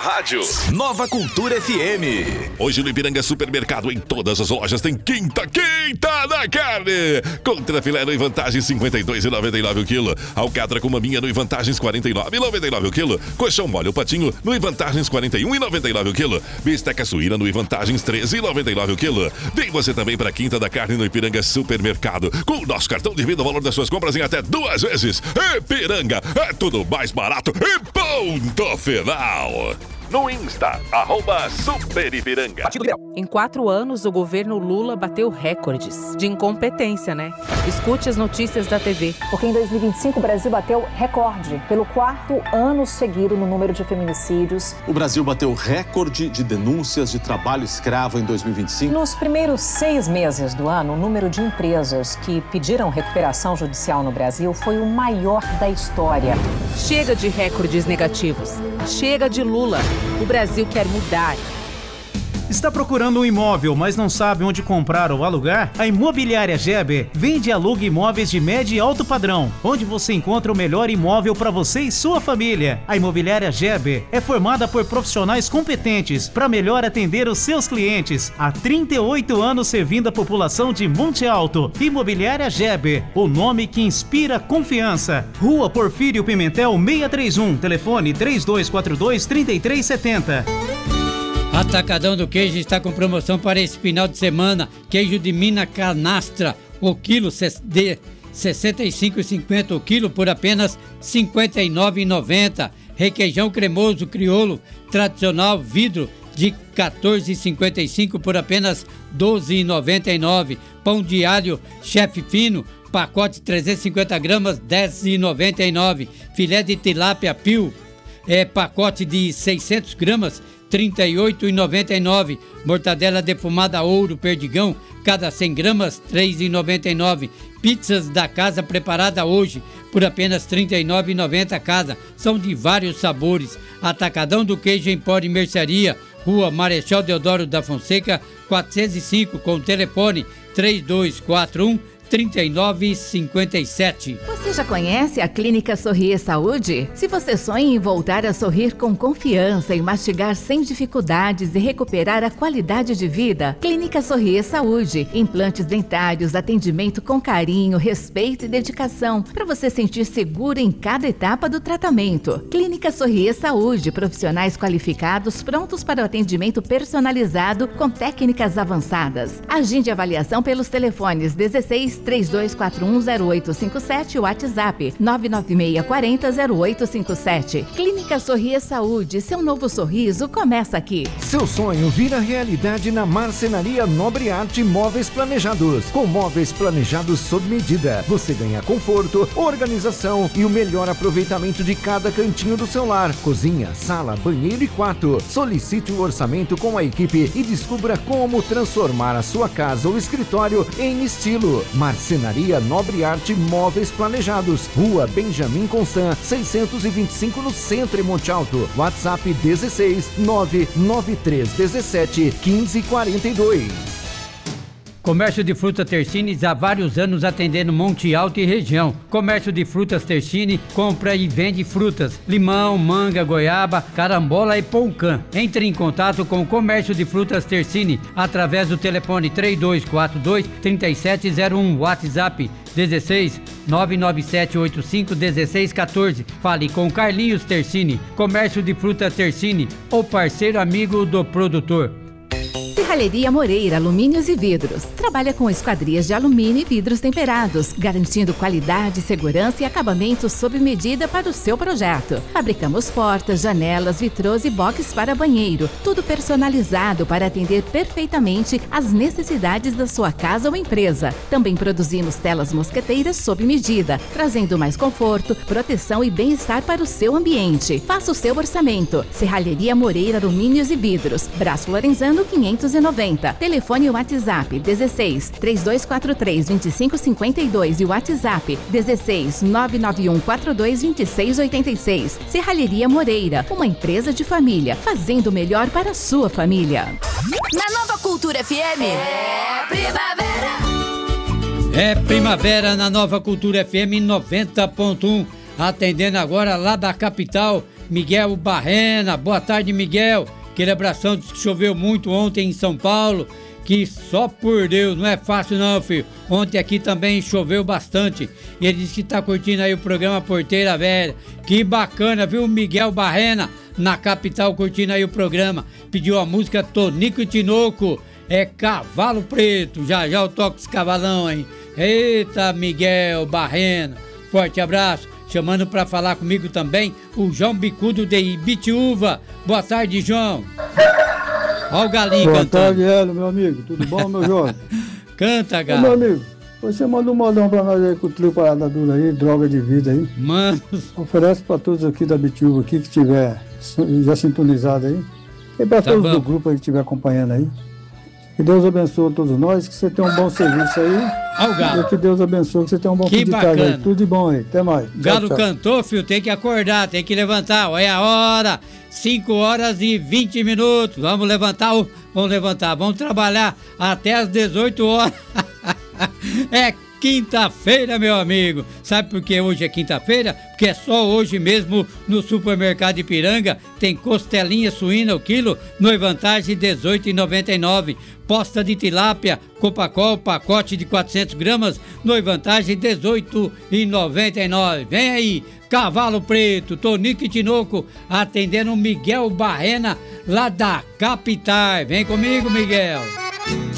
rádio. Nova Cultura FM. Hoje no Ipiranga Supermercado, em todas as lojas, tem quinta na carne. Contra filé no em vantagens 52,99 o quilo. Alcatra com maminha no em vantagens 49,99 o quilo. Colchão mole o patinho no em vantagens 41,99 o quilo. Bisteca suína no em vantagens 13,99 o quilo. Vem você também para quinta da carne no Ipiranga Supermercado. Com o nosso cartão de vida, o valor das suas compras em até 2 vezes. Ipiranga, é tudo mais barato e ponto final. No Insta, @SuperIpiranga. Em 4 anos, o governo Lula bateu recordes de incompetência, né? Escute as notícias da TV. Porque em 2025 o Brasil bateu recorde pelo 4º ano seguido no número de feminicídios. O Brasil bateu recorde de denúncias de trabalho escravo em 2025. Nos primeiros 6 meses do ano, o número de empresas que pediram recuperação judicial no Brasil foi o maior da história. Chega de recordes negativos. Chega de Lula. O Brasil quer mudar. Está procurando um imóvel, mas não sabe onde comprar ou alugar? A Imobiliária Geber vende e aluga imóveis de médio e alto padrão, onde você encontra o melhor imóvel para você e sua família. A Imobiliária Geber é formada por profissionais competentes para melhor atender os seus clientes. Há 38 anos servindo a população de Monte Alto. Imobiliária Geber, o nome que inspira confiança. Rua Porfírio Pimentel 631, telefone 3242-3370. Atacadão do Queijo está com promoção para esse final de semana. Queijo de Minas Canastra, o quilo de R$ 65,50 o quilo por apenas R$ 59,90. Requeijão cremoso crioulo tradicional vidro de R$ 14,55 por apenas R$ 12,99. Pão de alho chefe fino, pacote 350 gramas, R$ 10,99. Filé de tilápia pio, pacote de 600 gramas, R$ 38,99. Mortadela defumada ouro perdigão, cada 100 gramas, R$ 3,99. Pizzas da casa preparada hoje por apenas R$ 39,90 cada. São de vários sabores. Atacadão do Queijo Empório e Mercearia, Rua Marechal Deodoro da Fonseca, 405, com telefone 3241-3957. Você já conhece a Clínica Sorrir Saúde? Se você sonha em voltar a sorrir com confiança e mastigar sem dificuldades e recuperar a qualidade de vida, Clínica Sorrir Saúde. Implantes dentários, atendimento com carinho, respeito e dedicação, para você sentir seguro em cada etapa do tratamento. Clínica Sorrir Saúde, profissionais qualificados prontos para o atendimento personalizado com técnicas avançadas. Agende avaliação pelos telefones 16 32410857 e WhatsApp 996400857. Clínica Sorrir Saúde, seu novo sorriso começa aqui. Seu sonho vira realidade na Marcenaria Nobre Arte Móveis Planejados. Com móveis planejados sob medida, você ganha conforto, organização e o melhor aproveitamento de cada cantinho do seu lar. Cozinha, sala, banheiro e quarto. Solicite um orçamento com a equipe e descubra como transformar a sua casa ou escritório em estilo. Marcenaria Nobre Arte Móveis Planejados, Rua Benjamin Constant, 625 no centro em Monte Alto. WhatsApp 16 99317 1542. Comércio de frutas Tersines há vários anos atendendo Monte Alto e região. Comércio de frutas Tersine compra e vende frutas, limão, manga, goiaba, carambola e poucã. Entre em contato com o Comércio de Frutas Tersine através do telefone 3242-3701, WhatsApp 16 99785 1614. Fale com Carlinhos Tersine. Comércio de frutas Tersine, o parceiro amigo do produtor. Serralheria Moreira Alumínios e Vidros. Trabalha com esquadrias de alumínio e vidros temperados, garantindo qualidade, segurança e acabamento sob medida para o seu projeto. Fabricamos portas, janelas, vitrôs e boxes para banheiro. Tudo personalizado para atender perfeitamente às necessidades da sua casa ou empresa. Também produzimos telas mosqueteiras sob medida, trazendo mais conforto, proteção e bem-estar para o seu ambiente. Faça o seu orçamento. Serralheria Moreira Alumínios e Vidros. Brás Lorenzano 590. Telefone e WhatsApp 16 3243 2552 e WhatsApp 16 991 42 2686. Serralheria Moreira, uma empresa de família, fazendo o melhor para a sua família. Na Nova Cultura FM é primavera. É primavera na Nova Cultura FM 90.1. Atendendo agora lá da capital, Miguel Barrena. Boa tarde, Miguel. Aquele abração, diz que choveu muito ontem em São Paulo, que só por Deus, não é fácil não, filho. Ontem aqui também choveu bastante. E ele disse que tá curtindo aí o programa Porteira Velha. Que bacana, viu, Miguel Barrena, na capital, curtindo aí o programa. Pediu a música Tonico e Tinoco, é Cavalo Preto. Já já eu toco esse cavalão, hein. Eita, Miguel Barrena, forte abraço. Chamando pra falar comigo também o João Bicudo de Ibitiúva. Boa tarde, João. Olha o galinho boa cantando. Boa tarde, Hélio, meu amigo. Tudo bom, meu jovem? Canta, Galo. Meu amigo, você manda um modão pra nós aí com o trio Parada Dura aí, droga de vida aí. Mano. Oferece pra todos aqui da Bitiúva aqui que tiver já sintonizado aí. E pra todos do grupo aí que estiver acompanhando aí. Que Deus abençoe todos nós, que você tenha um bom serviço aí. Olha o Galo. E que Deus abençoe, que você tenha um bom fim de tarde aí. Tudo de bom aí. Até mais. Galo cantou, filho, tem que acordar, tem que levantar. Olha a hora, 5 horas e 20 minutos. Vamos levantar, vamos trabalhar até as 18 horas. É quinta-feira, meu amigo. Sabe por que hoje é quinta-feira? Porque é só hoje mesmo no supermercado Ipiranga tem costelinha suína o quilo, Noivantagem R$18,99. Posta de tilápia Copacol, pacote de 400 gramas, Noivantagem R$18,99. Vem aí, Cavalo Preto, Tonico e Tinoco, atendendo o Miguel Barrena, lá da capital. Vem comigo, Miguel.